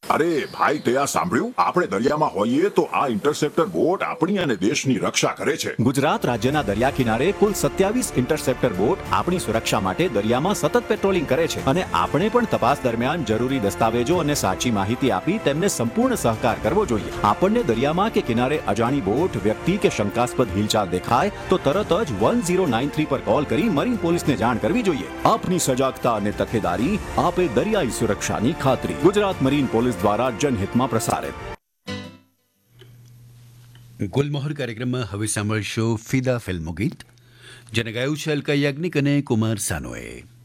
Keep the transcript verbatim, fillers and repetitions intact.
અરે ભાઈ, તે આ સાંભળ્યું? આપણે દરિયામાં હોઈએ તો આ ઇન્ટરસેપ્ટર બોટ આપણી અને દેશની રક્ષા કરે છે. ગુજરાત રાજ્યના દરિયા કિનારે કુલ સત્યાવીસ ઇન્ટરસેપ્ટર બોટ આપણી સુરક્ષા માટે દરિયામાં સતત પેટ્રોલિંગ કરે છે અને આપણે પણ તપાસ દરમિયાન જરૂરી દસ્તાવેજો અને સાચી માહિતી આપી તેમને સંપૂર્ણ સહકાર કરવો જોઈએ. આપણને દરિયામાં કે કિનારે અજાણી બોટ, વ્યક્તિ કે શંકાસ્પદ હિલચાલ દેખાય તો તરત જ વન ઝીરો નાઇન થ્રી પર કોલ કરી મરીન પોલીસને જાણ કરવી જોઈએ. આપની સજાગતા અને તકેદારી આપે દરિયાઈ સુરક્ષાની ખાતરી. ગુજરાત મરીન પોલીસ દ્વારા જનહિતમાં પ્રસારિત. ગુલમોહર કાર્યક્રમમાં હવે સાંભળશો ફિદા ફિલ્મનું ગીત જેને ગાયું છે અલકા યાજ્ઞિક અને કુમાર સાનોએ.